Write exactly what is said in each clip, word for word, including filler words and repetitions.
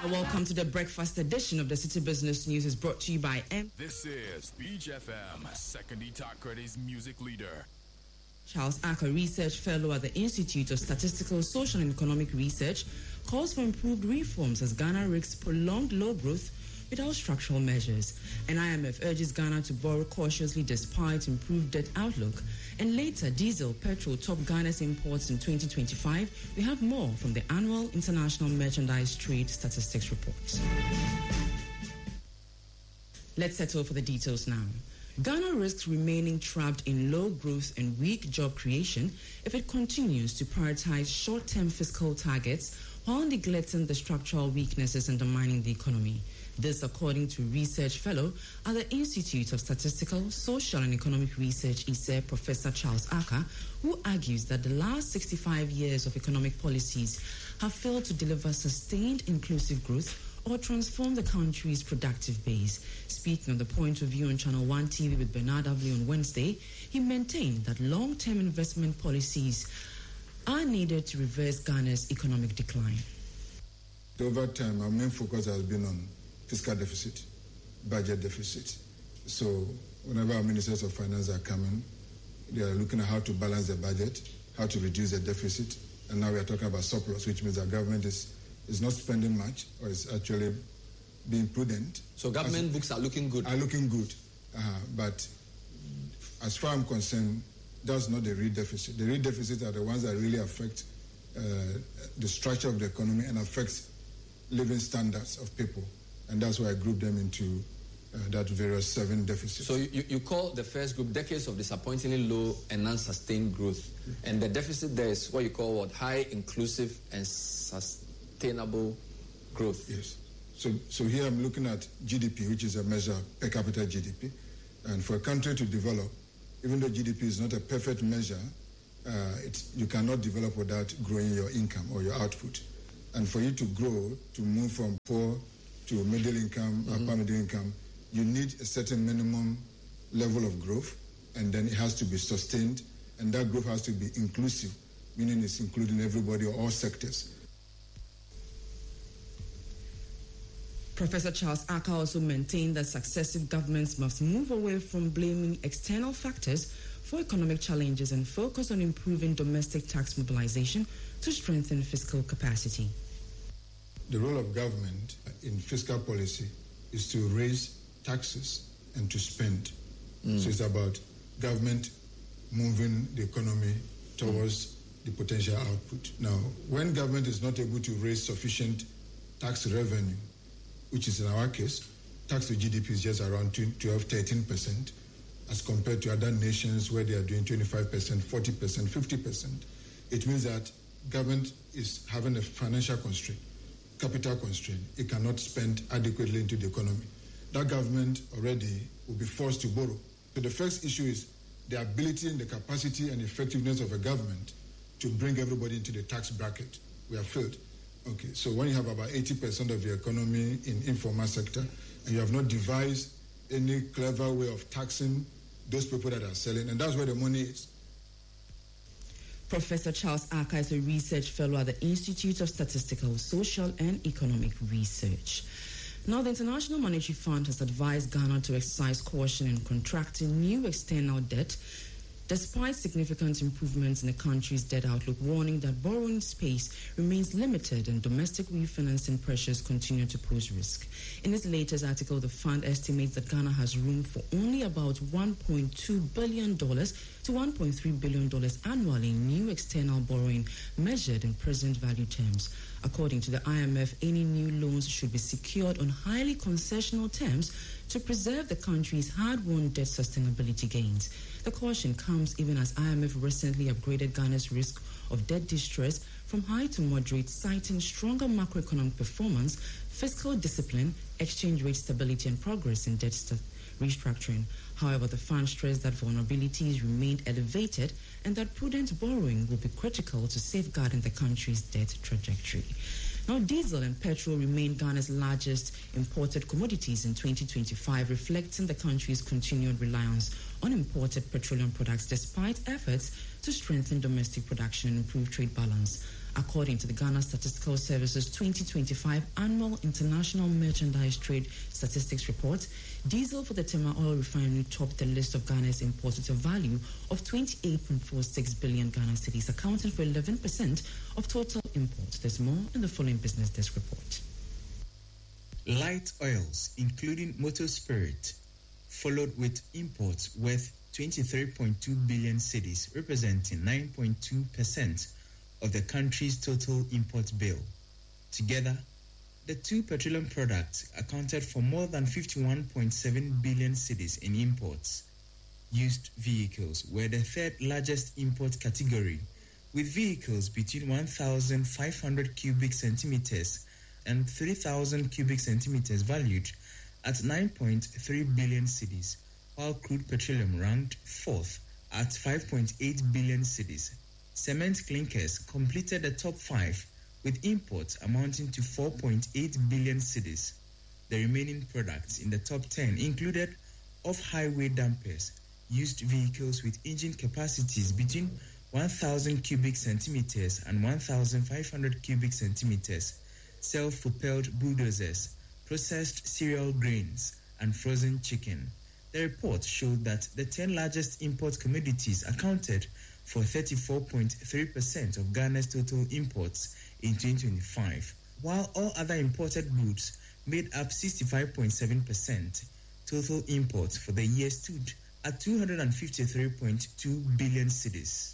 Welcome to the breakfast edition of the City Business News. Is brought to you by M. This is Beach F M, Second Itakre's music leader. Charles Aka, research fellow at the Institute of Statistical, Social and Economic Research, calls for improved reforms as Ghana risks prolonged low growth without structural measures. And I M F urges Ghana to borrow cautiously despite improved debt outlook. And later, diesel, petrol top Ghana's imports in twenty twenty-five. We have more from the annual International Merchandise Trade Statistics Report. Let's settle for the details now. Ghana risks remaining trapped in low growth and weak job creation if it continues to prioritize short-term fiscal targets while neglecting the structural weaknesses undermining the economy. This, according to research fellow at the Institute of Statistical, Social and Economic Research, I S E, Professor Charles Aka, who argues that the last sixty-five years of economic policies have failed to deliver sustained inclusive growth or transform the country's productive base. Speaking on the point of view on Channel one T V with Bernard Avli on Wednesday, he maintained that long-term investment policies are needed to reverse Ghana's economic decline. Over time, our main focus has been on fiscal deficit, budget deficit. So whenever our ministers of finance are coming, they are looking at how to balance the budget, how to reduce the deficit, and now we are talking about surplus, which means our government is is not spending much, or is actually being prudent. So government as, books are looking good? Are looking good. Uh, but as far as I'm concerned, that's not the real deficit. The real deficit are the ones that really affect uh, the structure of the economy and affects living standards of people. And that's why I group them into uh, that various seven deficits. So you, you call the first group decades of disappointingly low and unsustained growth. Mm-hmm. And the deficit there is what you call what? High, inclusive, and sustainable growth. Yes. So so here I'm looking at G D P, which is a measure per capita G D P. And for a country to develop, even though G D P is not a perfect measure, uh, it's, you cannot develop without growing your income or your output. And for you to grow, to move from poor to middle income, mm-hmm. upper middle income, you need a certain minimum level of growth, and then it has to be sustained, and that growth has to be inclusive, meaning it's including everybody or all sectors. Professor Charles Aka also maintained that successive governments must move away from blaming external factors for economic challenges and focus on improving domestic tax mobilization to strengthen fiscal capacity. The role of government in fiscal policy is to raise taxes and to spend. Mm. So it's about government moving the economy towards mm. the potential output. Now, when government is not able to raise sufficient tax revenue, which is in our case, tax to G D P is just around twelve, thirteen percent, as compared to other nations where they are doing twenty-five percent, forty percent, fifty percent. It means that government is having a financial constraint, capital constraint. It cannot spend adequately into the economy. That government already will be forced to borrow. So the first issue is the ability and the capacity and effectiveness of a government to bring everybody into the tax bracket. We have failed. Okay, so when you have about eighty percent of your economy in informal sector and you have not devised any clever way of taxing those people that are selling, and that's where the money is. Professor Charles Aka is a research fellow at the Institute of Statistical, Social and Economic Research. Now, the International Monetary Fund has advised Ghana to exercise caution in contracting new external debt, despite significant improvements in the country's debt outlook, warning that borrowing space remains limited and domestic refinancing pressures continue to pose risk. In its latest article, the fund estimates that Ghana has room for only about one point two billion dollars to one point three billion dollars annually in new external borrowing measured in present value terms. According to the I M F, any new loans should be secured on highly concessional terms to preserve the country's hard-won debt sustainability gains. The caution comes even as I M F recently upgraded Ghana's risk of debt distress from high to moderate, citing stronger macroeconomic performance, fiscal discipline, exchange rate stability, and progress in debt st- restructuring. However, the fund stressed that vulnerabilities remained elevated and that prudent borrowing will be critical to safeguarding the country's debt trajectory. Now, diesel and petrol remain Ghana's largest imported commodities in twenty twenty-five, reflecting the country's continued reliance on imported petroleum products despite efforts to strengthen domestic production and improve trade balance. According to the Ghana Statistical Service's twenty twenty-five Annual International Merchandise Trade Statistics Report, diesel for the Tema Oil Refinery topped the list of Ghana's imports with a value of twenty-eight point four six billion Ghana cedis, accounting for eleven percent of total imports. There's more in the following Business Desk report. Light oils, including motor spirit, followed with imports worth twenty-three point two billion cedis, representing nine point two percent of the country's total import bill. Together, the two petroleum products accounted for more than fifty-one point seven billion cedis in imports. Used vehicles were the third largest import category, with vehicles between one thousand five hundred cubic centimeters and three thousand cubic centimeters valued at nine point three billion cedis, while crude petroleum ranked fourth at five point eight billion cedis. Cement clinkers completed the top five, with imports amounting to four point eight billion cedis. The remaining products in the top ten included off-highway dampers, used vehicles with engine capacities between one thousand cubic centimeters and one thousand five hundred cubic centimeters, self-propelled bulldozers, processed cereal grains, and frozen chicken. The report showed that the ten largest import commodities accounted for thirty-four point three percent of Ghana's total imports in twenty twenty-five, while all other imported goods made up sixty-five point seven percent. Total imports for the year stood at two hundred fifty-three point two billion cedis.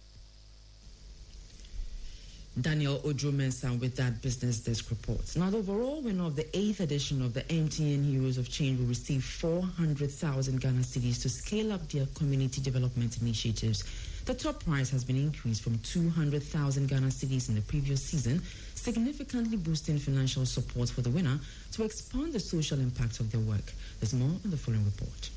Daniel Ojo-Mensah with that Business Desk report. Now, the overall winner of the eighth edition of the M T N Heroes of Change will receive four hundred thousand Ghana cedis to scale up their community development initiatives. The top prize has been increased from two hundred thousand Ghana cedis in the previous season, significantly boosting financial support for the winner to expand the social impact of their work. There's more in the following report.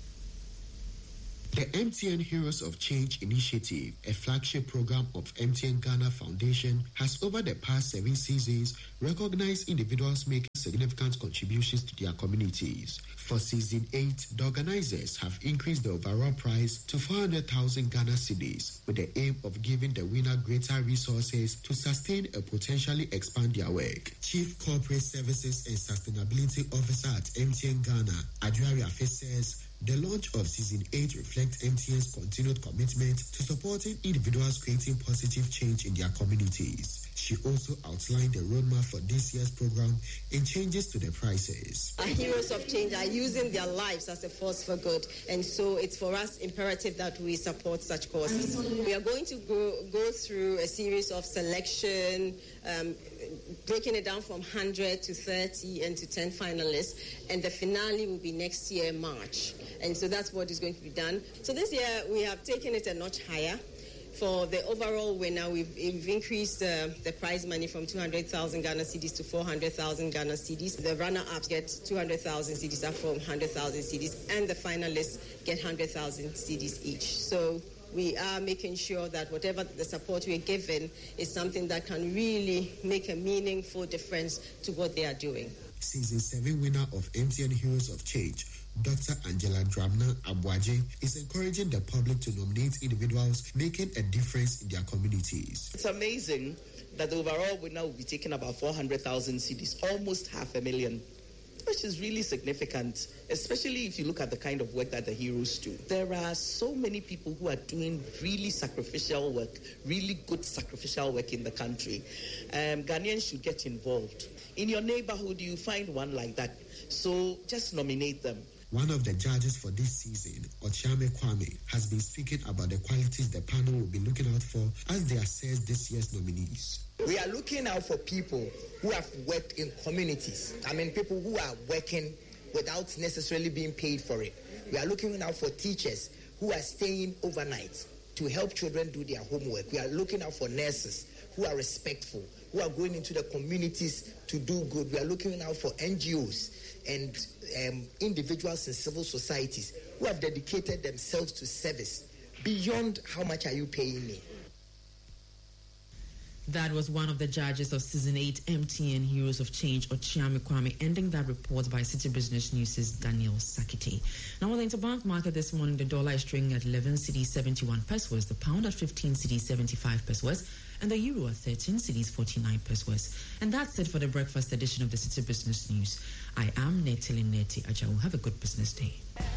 The M T N Heroes of Change initiative, a flagship program of M T N Ghana Foundation, has over the past seven seasons recognized individuals making significant contributions to their communities. For season eight, the organizers have increased the overall prize to four hundred thousand Ghana cedis with the aim of giving the winner greater resources to sustain and potentially expand their work. Chief Corporate Services and Sustainability Officer at M T N Ghana, Adjuari Afe, says the launch of season eight reflects M T N's continued commitment to supporting individuals creating positive change in their communities. She also outlined the roadmap for this year's program and changes to the prices. Our heroes of change are using their lives as a force for good, and so it's for us imperative that we support such causes. We are going to go, go through a series of selection, um, breaking it down from one hundred to thirty and to ten finalists, and the finale will be next year, March. And so that's what is going to be done. So this year, we have taken it a notch higher. For the overall winner, we've, we've increased uh, the prize money from two hundred thousand Ghana cedis to four hundred thousand Ghana cedis. The runner-ups get two hundred thousand cedis, up from one hundred thousand cedis, and the finalists get one hundred thousand cedis each. So we are making sure that whatever the support we're given is something that can really make a meaningful difference to what they are doing. Season seven winner of M T N Heroes of Change, Doctor Angela Drabna Abwaje, is encouraging the public to nominate individuals making a difference in their communities. It's amazing that the overall winner will be taking about four hundred thousand cedis, almost half a million, which is really significant, especially if you look at the kind of work that the heroes do. There are so many people who are doing really sacrificial work, really good sacrificial work in the country. Um, Ghanaians should get involved. In your neighborhood, you find one like that. So just nominate them. One of the judges for this season, Ochiame Kwame, has been speaking about the qualities the panel will be looking out for as they assess this year's nominees. We are looking out for people who have worked in communities. I mean, people who are working without necessarily being paid for it. We are looking out for teachers who are staying overnight to help children do their homework. We are looking out for nurses who are respectful, who are going into the communities to do good. We are looking out for N G Os and um, individuals in civil societies who have dedicated themselves to service beyond how much are you paying me. That was one of the judges of Season eight M T N Heroes of Change, Ochiame Kwame, ending that report by City Business News' Daniel Sakiti. Now, on the interbank market this morning, the dollar is trading at eleven cedis seventy-one pesos, the pound at fifteen cedis seventy-five pesos, and the euro at thirteen cedis forty-nine pesos. And that's it for the breakfast edition of the City Business News. I am Netili Neti Ajawu. Have a good business day.